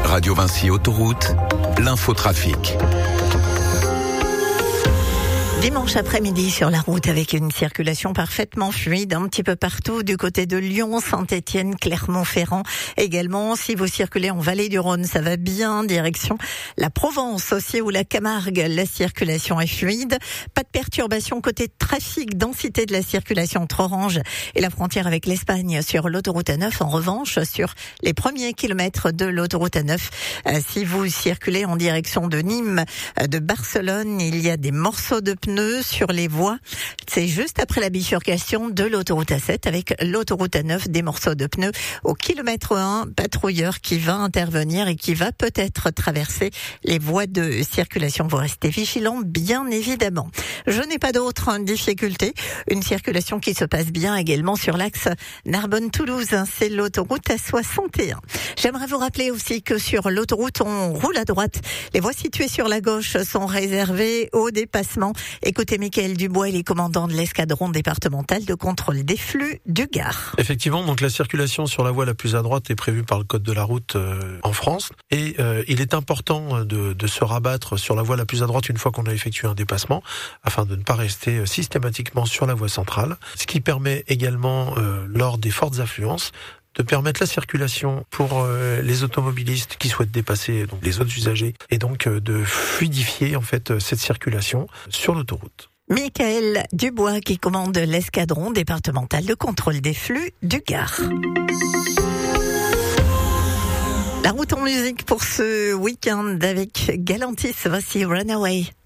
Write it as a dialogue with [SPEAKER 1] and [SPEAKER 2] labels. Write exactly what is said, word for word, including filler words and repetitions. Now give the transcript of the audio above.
[SPEAKER 1] Radio Vinci Autoroute, l'infotrafic.
[SPEAKER 2] Dimanche après-midi sur la route avec une circulation parfaitement fluide un petit peu partout du côté de Lyon, Saint-Étienne, Clermont-Ferrand. Également, si vous circulez en vallée du Rhône, ça va bien, direction la Provence aussi ou la Camargue. La circulation est fluide. Pas de perturbation côté trafic, densité de la circulation entre Orange et la frontière avec l'Espagne sur l'autoroute A neuf. En revanche, sur les premiers kilomètres de l'autoroute A neuf, euh, si vous circulez en direction de Nîmes, euh, de Barcelone, il y a des morceaux de pneus sur les voies. C'est juste après la bifurcation de l'autoroute A sept avec l'autoroute A neuf, des morceaux de pneus au kilomètre un, patrouilleur qui va intervenir et qui va peut-être traverser les voies de circulation. Vous restez vigilants, bien évidemment. Je n'ai pas d'autres difficultés. Une circulation qui se passe bien également sur l'axe Narbonne-Toulouse. C'est l'autoroute A soixante et un. J'aimerais vous rappeler aussi que sur l'autoroute, on roule à droite. Les voies situées sur la gauche sont réservées au dépassement. Écoutez Mickaël Dubois, il est commandant de l'escadron départemental de contrôle des flux du Gard.
[SPEAKER 3] Effectivement, donc la circulation sur la voie la plus à droite est prévue par le code de la route euh, en France. Et euh, il est important de, de se rabattre sur la voie la plus à droite une fois qu'on a effectué un dépassement, afin de ne pas rester systématiquement sur la voie centrale. Ce qui permet également, euh, lors des fortes affluences, de permettre la circulation pour euh, les automobilistes qui souhaitent dépasser donc les autres usagers et donc euh, de fluidifier en fait cette circulation sur l'autoroute.
[SPEAKER 2] Mickaël Dubois qui commande l'escadron départemental de contrôle des flux du Gard. La route en musique pour ce week-end avec Galantis, voici Runaway.